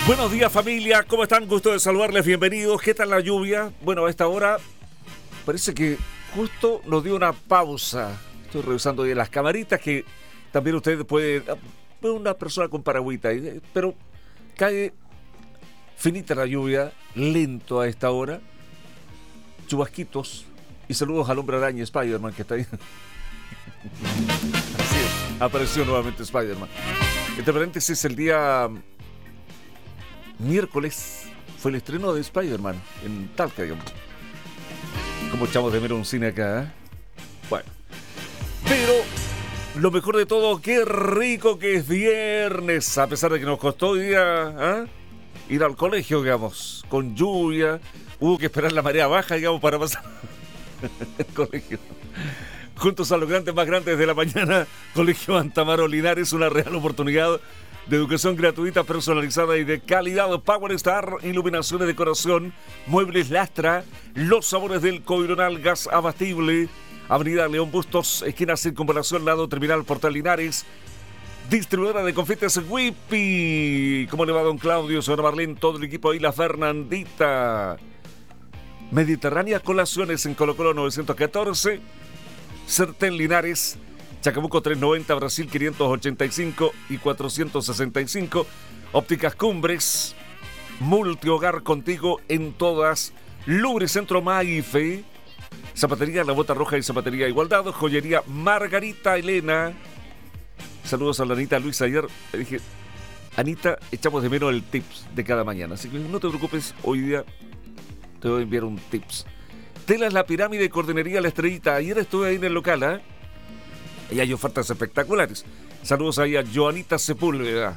Buenos días, familia, ¿cómo están? Gusto de saludarles, bienvenidos. ¿Qué tal la lluvia? Bueno, a esta hora parece que justo nos dio una pausa. Estoy revisando ahí las camaritas que también ustedes pueden... Una persona con paragüita, pero cae finita la lluvia, lento a esta hora. Chubasquitos y saludos al hombre araña Spider-Man que está ahí. Así es, apareció nuevamente Spider-Man. Entre paréntesis, el día miércoles fue el estreno de Spider-Man en Talca, digamos. Como echamos de menos un cine acá, ¿eh? Bueno, pero lo mejor de todo, qué rico que es viernes, a pesar de que nos costó hoy día ir al colegio, digamos, con lluvia. Hubo que esperar la marea baja, digamos, para pasar el colegio. Juntos a los grandes más grandes de la mañana, Colegio Antamaro Linares, una real oportunidad de educación gratuita, personalizada y de calidad. Power Star, iluminación y decoración, muebles Lastra, los sabores del Coironal, gas abastible, Avenida León Bustos, esquina Circunvalación, lado Terminal Portal Linares. Distribuidora de confites Whippy. ¿Cómo le va, don Claudio, señor Marlene, todo el equipo ahí, la Fernandita? Mediterránea Colaciones en Colo Colo 914, Sertén Linares, Chacabuco 390, Brasil 585 y 465. Ópticas Cumbres, multihogar contigo en todas. Lubricentro Maife, Zapatería La Bota Roja y Zapatería Igualdad, Joyería Margarita Elena. Saludos a la Anita Luisa. Ayer le dije, Anita, echamos de menos el tips de cada mañana, así que no te preocupes, hoy día te voy a enviar un tips. Telas La Pirámide, Cordenería La Estrellita. Ayer estuve ahí en el local, y hay ofertas espectaculares. Saludos ahí a Joanita Sepúlveda.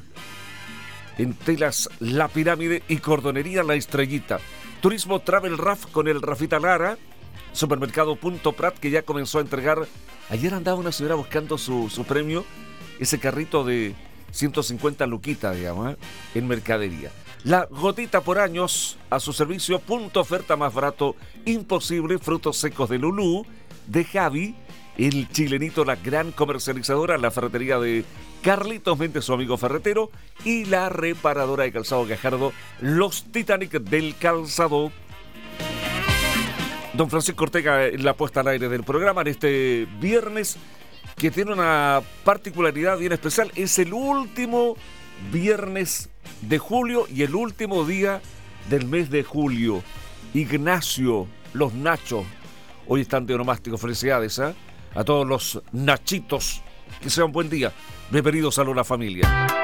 En Telas La Pirámide y Cordonería La Estrellita. Turismo Travel Raf con el Rafita Lara. Supermercado Punto Prat, que ya comenzó a entregar. Ayer andaba una señora buscando su premio, ese carrito de 150 luquitas, digamos, en mercadería. La Gotita por años, a su servicio, punto oferta más barato imposible. Frutos secos de Lulú, de Javi, el chilenito, la gran comercializadora, la ferretería de Carlitos Méndez, su amigo ferretero, y la reparadora de calzado Gajardo, los Titanic del calzado. Don Francisco Ortega, en la puesta al aire del programa en este viernes, que tiene una particularidad bien especial. Es el último viernes de julio y el último día del mes de julio. Ignacio, los Nachos, hoy están de onomástico. Felicidades a todos los Nachitos. Que sea un buen día. Bienvenidos a la familia.